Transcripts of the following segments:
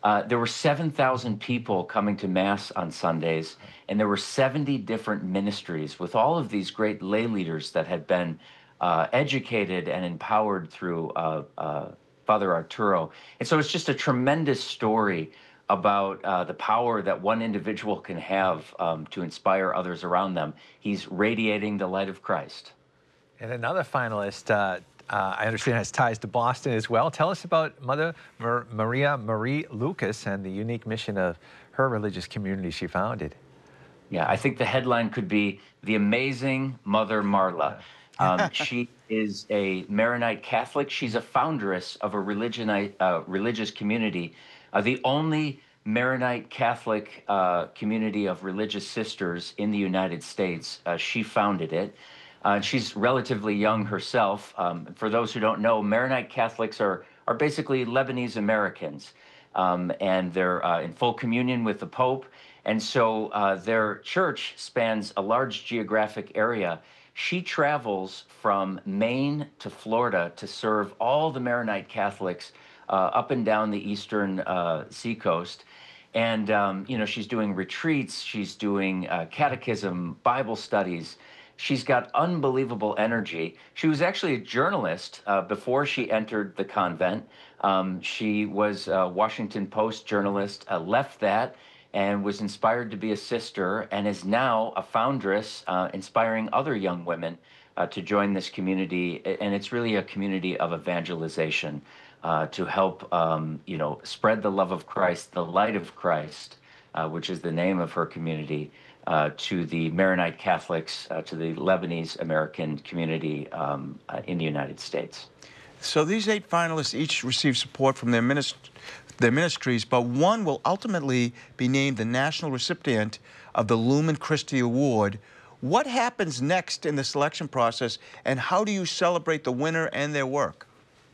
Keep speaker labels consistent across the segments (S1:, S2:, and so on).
S1: There were 7,000 people coming to Mass on Sundays, and there were 70 different ministries with all of these great lay leaders that had been educated and empowered through Father Arturo. And so it's just a tremendous story about the power that one individual can have to inspire others around them. He's radiating the light of Christ.
S2: And another finalist, I understand, has ties to Boston as well. Tell us about Mother Maria Marie Lucas and the unique mission of her religious community she founded.
S1: Yeah, I think the headline could be The Amazing Mother Marla. She is a Maronite Catholic. She's a foundress of a religious community, the only Maronite Catholic community of religious sisters in the United States. She founded it. She's relatively young herself. For those who don't know, Maronite Catholics are basically Lebanese Americans, and they're in full communion with the Pope. And so their church spans a large geographic area. She travels from Maine to Florida to serve all the Maronite Catholics up and down the eastern seacoast. And, you know, she's doing retreats, she's doing catechism, Bible studies. She's got unbelievable energy. She was actually a journalist before she entered the convent. She was a Washington Post journalist, left that, and was inspired to be a sister, and is now a foundress, inspiring other young women to join this community. And it's really a community of evangelization to help, you know, spread the love of Christ, the light of Christ, which is the name of her community, to the Maronite Catholics, to the Lebanese American community in the United States.
S3: So these 8 finalists each receive support from their ministries, but one will ultimately be named the national recipient of the Lumen Christi Award. What happens next in the selection process, and how do you celebrate the winner and their work?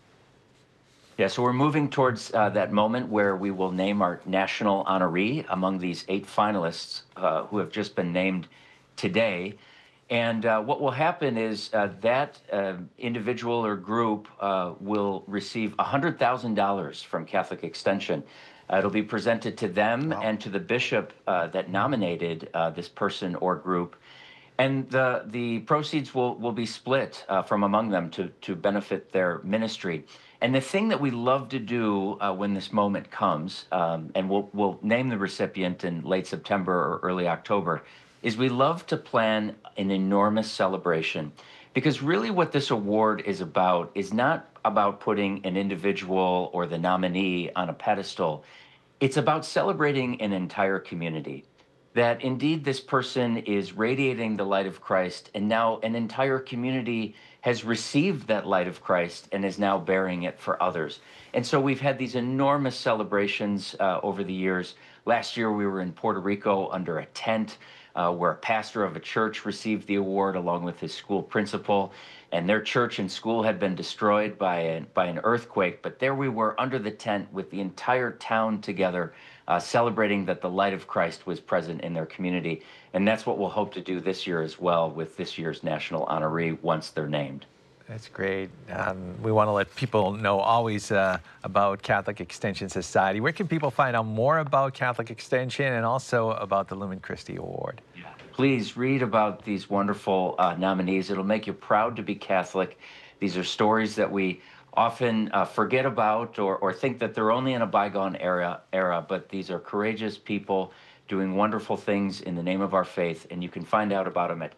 S1: Yeah, so we're moving towards that moment where we will name our national honoree among these 8 finalists who have just been named today. And what will happen is that individual or group will receive $100,000 from Catholic Extension. It'll be presented to them and to the bishop that nominated this person or group. And the proceeds will be split from among them to benefit their ministry. And the thing that we love to do when this moment comes, and we'll name the recipient in late September or early October, is we love to plan an enormous celebration. Because really what this award is not about putting an individual or the nominee on a pedestal. It's about celebrating an entire community. That indeed this person is radiating the light of Christ, and now an entire community has received that light of Christ and is now bearing it for others. And so we've had these enormous celebrations over the years. Last year we were in Puerto Rico under a tent where a pastor of a church received the award along with his school principal, and their church and school had been destroyed by an earthquake, but there we were under the tent with the entire town together, celebrating that the light of Christ was present in their community. And that's what we'll hope to do this year as well with this year's national honoree once they're named.
S2: That's great. We want to let people know always about Catholic Extension Society. Where can people find out more about Catholic Extension and also about the Lumen Christi Award?
S1: Yeah. Please read about these wonderful nominees. It'll make you proud to be Catholic. These are stories that we often forget about or think that they're only in a bygone era, but these are courageous people doing wonderful things in the name of our faith, and you can find out about them at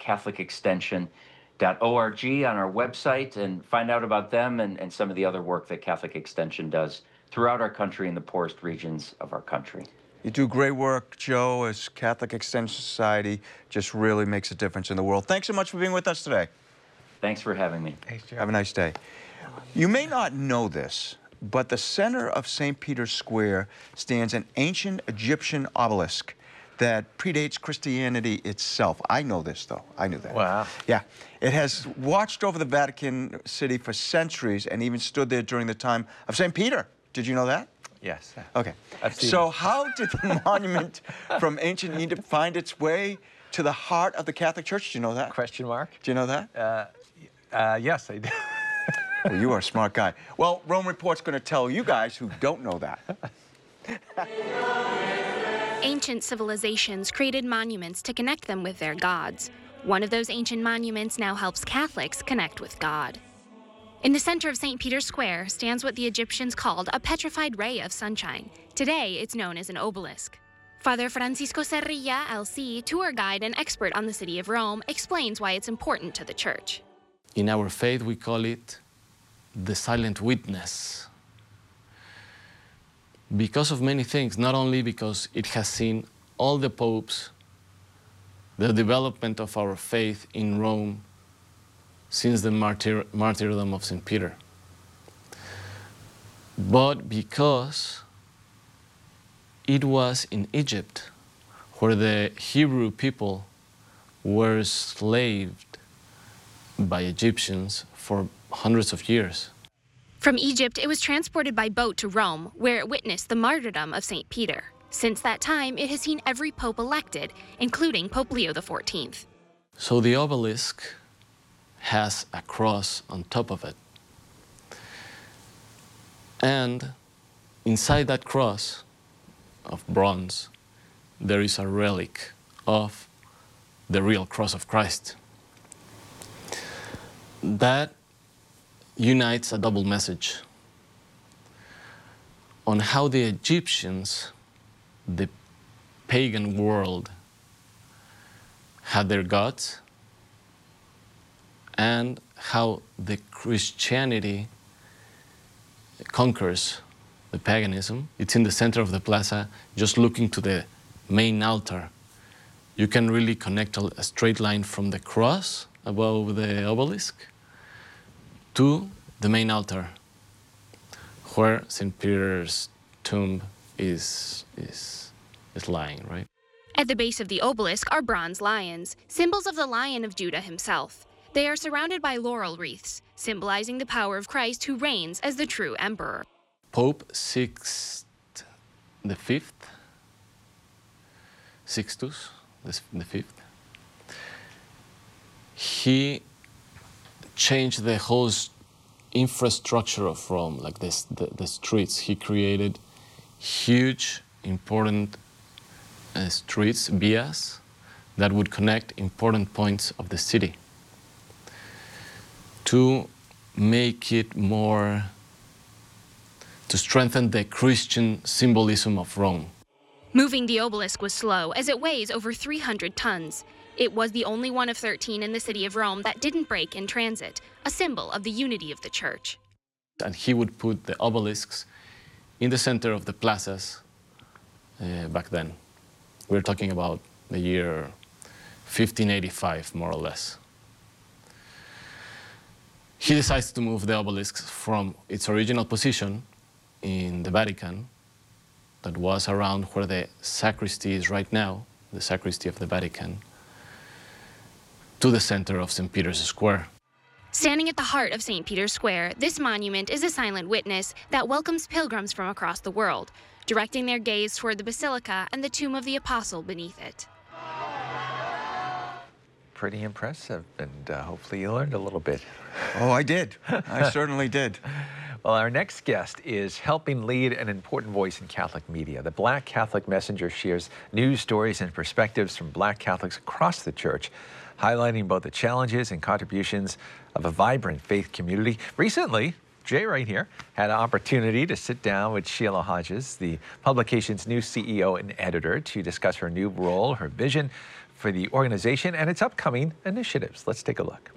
S1: catholicextension.org on our website and find out about them and some of the other work that Catholic Extension does throughout our country in the poorest regions of our country.
S3: You do great work, Joe, as Catholic Extension Society just really makes a difference in the world. Thanks so much for being with us today.
S1: Thanks for having me.
S2: Thanks, Joe.
S3: Have a nice day. You may not know this, but the center of St. Peter's Square stands an ancient Egyptian obelisk that predates Christianity itself. I know this, though. I knew that.
S2: Wow.
S3: Yeah. It has watched over the Vatican City for centuries and even stood there during the time of St. Peter. Did you know that?
S2: Yes.
S3: Okay. So how did the monument from ancient Egypt find its way to the heart of the Catholic Church? Do you know that?
S2: Question mark?
S3: Do you know that?
S2: Yes, I do.
S3: Well, you are a smart guy. Well, Rome Report's going to tell you guys who don't know that.
S4: Ancient civilizations created monuments to connect them with their gods. One of those ancient monuments now helps Catholics connect with God. In the center of St. Peter's Square stands what the Egyptians called a petrified ray of sunshine. Today, it's known as an obelisk. Father Francisco Cerrilla, LC, tour guide and expert on the city of Rome, explains why it's important to the church.
S5: In our faith, we call it the silent witness. Because of many things, not only because it has seen all the popes, the development of our faith in Rome since the martyrdom of St. Peter, but because it was in Egypt where the Hebrew people were enslaved by Egyptians for hundreds of years.
S4: From Egypt, it was transported by boat to Rome, where it witnessed the martyrdom of St. Peter. Since that time, it has seen every pope elected, including Pope Leo XIV.
S5: So the obelisk has a cross on top of it. And inside that cross of bronze, there is a relic of the real cross of Christ. That unites a double message on how the Egyptians, the pagan world, had their gods, and how the Christianity conquers the paganism. It's in the center of the plaza, just looking to the main altar. You can really connect a straight line from the cross above the obelisk to the main altar, where St. Peter's tomb is lying, right?
S4: At the base of the obelisk are bronze lions, symbols of the Lion of Judah himself. They are surrounded by laurel wreaths, symbolizing the power of Christ who reigns as the true emperor.
S5: Pope Sixtus V, he changed the whole infrastructure of Rome, like the streets. He created huge, important streets, vias, that would connect important points of the city to make it more, to strengthen the Christian symbolism of Rome.
S4: Moving the obelisk was slow, as it weighs over 300 tons. It was the only one of 13 in the city of Rome that didn't break in transit, a symbol of the unity of the church.
S5: And he would put the obelisks in the center of the plazas back then. We're talking about the year 1585, more or less. He decides to move the obelisks from its original position in the Vatican, that was around where the sacristy is right now, the sacristy of the Vatican, to the center of St. Peter's Square.
S4: Standing at the heart of St. Peter's Square, this monument is a silent witness that welcomes pilgrims from across the world, directing their gaze toward the basilica and the tomb of the apostle beneath it.
S2: Pretty impressive, and hopefully you learned a little bit.
S3: Oh, I did. I certainly did.
S2: Well, our next guest is helping lead an important voice in Catholic media. The Black Catholic Messenger shares news stories and perspectives from Black Catholics across the church, highlighting both the challenges and contributions of a vibrant faith community. Recently, Jay right here had an opportunity to sit down with Sheila Hodges, the publication's new CEO and editor, to discuss her new role, her vision for the organization, and its upcoming initiatives. Let's take a look.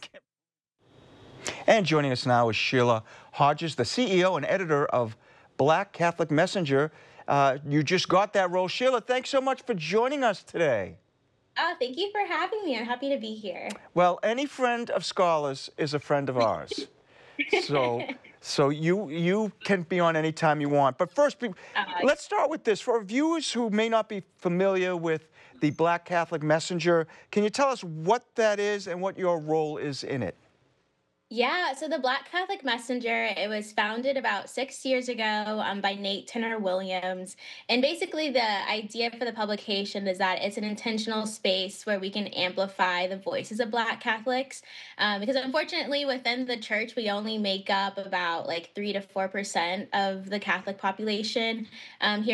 S3: And joining us now is Sheila Hodges, the CEO and editor of Black Catholic Messenger. You just got that role. Sheila, thanks so much for joining us today.
S6: Thank you for having me. I'm happy to be here.
S3: Well, any friend of scholars is a friend of ours. So you can be on any time you want. But first, let's start with this. For viewers who may not be familiar with the Black Catholic Messenger, can you tell us what that is and what your role is in it?
S6: Yeah, so the Black Catholic Messenger, it was founded about 6 years ago by Nate Tenor Williams. And basically, the idea for the publication is that it's an intentional space where we can amplify the voices of Black Catholics. Because unfortunately, within the church, we only make up about like 3 to 4% of the Catholic population here